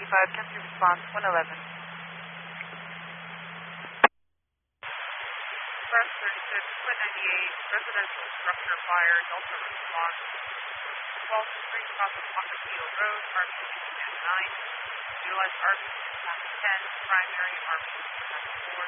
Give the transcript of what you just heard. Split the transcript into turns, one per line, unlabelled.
10 to response 111.
Press 36, Twin 98, residential structure fire, Delta response, 12th Street, south of Montecito Road, RBC 10-9, utilize RBC 10, primary RBC 10-4.